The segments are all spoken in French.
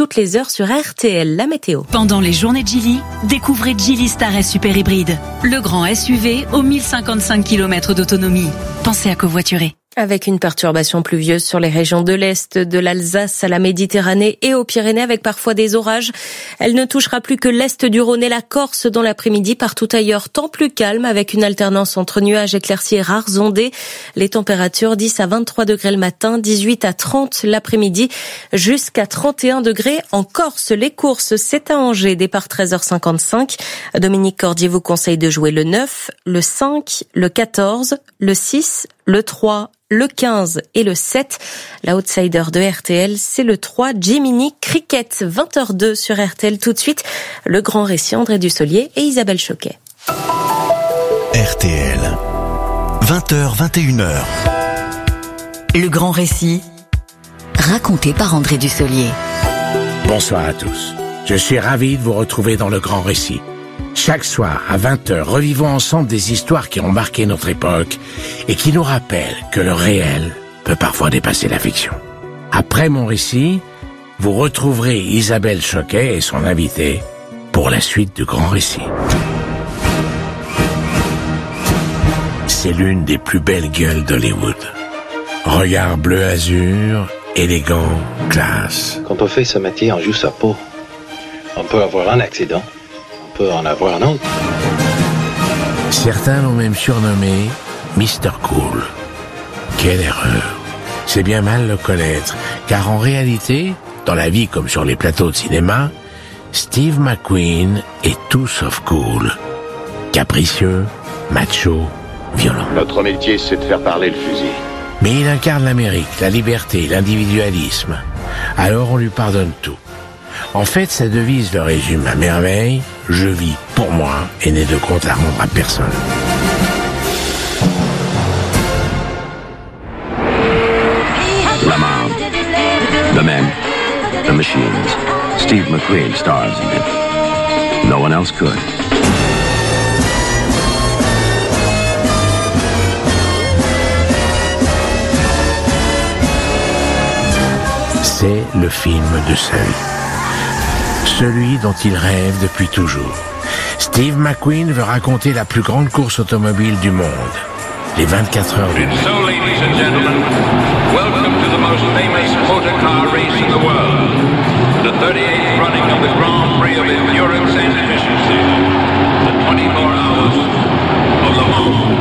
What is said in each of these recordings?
toutes les heures sur RTL. La météo. Pendant les journées Geely, découvrez Geely Star S Super Hybride. Le grand SUV aux 1055 km d'autonomie. Pensez à covoiturer. Avec une perturbation pluvieuse sur les régions de l'Est, de l'Alsace à la Méditerranée et aux Pyrénées avec parfois des orages. Elle ne touchera plus que l'Est du Rhône et la Corse dans l'après-midi. Partout ailleurs, temps plus calme avec une alternance entre nuages éclaircis et rares ondées. Les températures 10 à 23 degrés le matin, 18 à 30 l'après-midi, jusqu'à 31 degrés en Corse. Les courses, c'est à Angers, départ 13h55. Dominique Cordier vous conseille de jouer le 9, le 5, le 14, le 6, le 3, le 15 et le 7. La outsider de RTL, c'est le 3, Jiminy Cricket. 20h02 sur RTL. Tout de suite, le grand récit, André Dussolier et Isabelle Choquet. RTL, 20h, 21h. Le grand récit, raconté par André Dussolier. Bonsoir à tous. Je suis ravi de vous retrouver dans le grand récit. Chaque soir, à 20h, revivons ensemble des histoires qui ont marqué notre époque et qui nous rappellent que le réel peut parfois dépasser la fiction. Après mon récit, vous retrouverez Isabelle Choquet et son invité pour la suite du grand récit. C'est l'une des plus belles gueules d'Hollywood. Regard bleu azur, élégant, classe. Quand on fait ce métier, on joue sa peau. On peut avoir un accident. Peut en avoir un autre. Certains l'ont même surnommé Mr. Cool. Quelle erreur. C'est bien mal le connaître, car en réalité, dans la vie comme sur les plateaux de cinéma, Steve McQueen est tout sauf cool. Capricieux, macho, violent. Notre métier, c'est de faire parler le fusil. Mais il incarne l'Amérique, la liberté, l'individualisme. Alors on lui pardonne tout. En fait, sa devise le résume à merveille. Je vis pour moi et n'ai de compte à rendre à personne. La Man, The Men, The Machines. Steve McQueen stars in it. No one else could. C'est le film de sa vie. Celui dont il rêve depuis toujours. Steve McQueen veut raconter la plus grande course automobile du monde. Les 24 heures du Mans. So, ladies and gentlemen, welcome to the most famous motor car race in the world. The 38th running of the Grand Prix of Endurance and Efficiency. The 24 hours of Le Mans.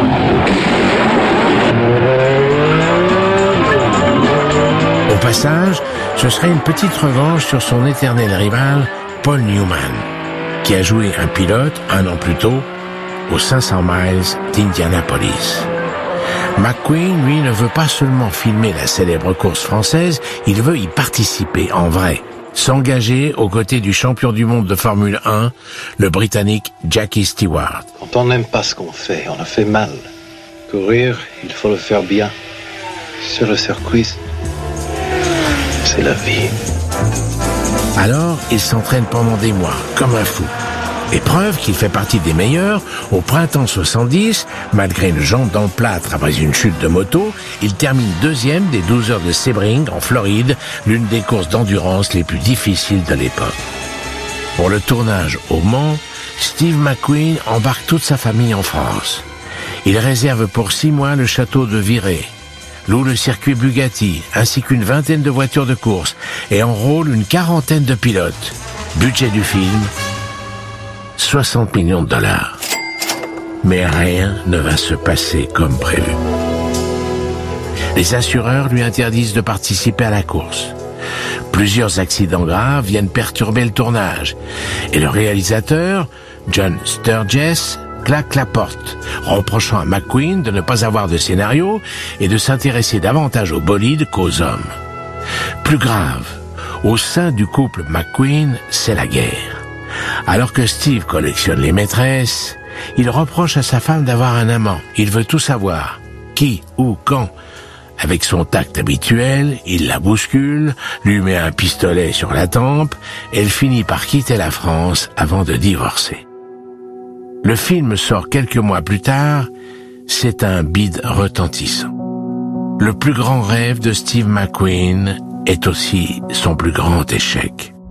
Au passage, ce serait une petite revanche sur son éternel rival, Paul Newman, qui a joué un pilote un an plus tôt aux 500 miles d'Indianapolis. McQueen, lui, ne veut pas seulement filmer la célèbre course française, il veut y participer en vrai, s'engager aux côtés du champion du monde de Formule 1, le Britannique Jackie Stewart. Quand on n'aime pas ce qu'on fait, on a fait mal. Courir, il faut le faire bien. Sur le circuit, c'est la vie. Alors, il s'entraîne pendant des mois, comme un fou. Et preuve qu'il fait partie des meilleurs, au printemps 70, malgré une jambe dans le plâtre après une chute de moto, il termine deuxième des 12 heures de Sebring, en Floride, l'une des courses d'endurance les plus difficiles de l'époque. Pour le tournage au Mans, Steve McQueen embarque toute sa famille en France. Il réserve pour 6 mois le château de Viré, loue le circuit Bugatti, ainsi qu'une vingtaine de voitures de course, et enrôle une quarantaine de pilotes. Budget du film, 60 millions de dollars. Mais rien ne va se passer comme prévu. Les assureurs lui interdisent de participer à la course. Plusieurs accidents graves viennent perturber le tournage. Et le réalisateur, John Sturges, claque la porte, reprochant à McQueen de ne pas avoir de scénario et de s'intéresser davantage aux bolides qu'aux hommes. Plus grave, au sein du couple McQueen, c'est la guerre. Alors que Steve collectionne les maîtresses, il reproche à sa femme d'avoir un amant. Il veut tout savoir. Qui, où, quand. Avec son tact habituel, il la bouscule, lui met un pistolet sur la tempe, et elle finit par quitter la France avant de divorcer. Le film sort quelques mois plus tard, c'est un bide retentissant. Le plus grand rêve de Steve McQueen est aussi son plus grand échec.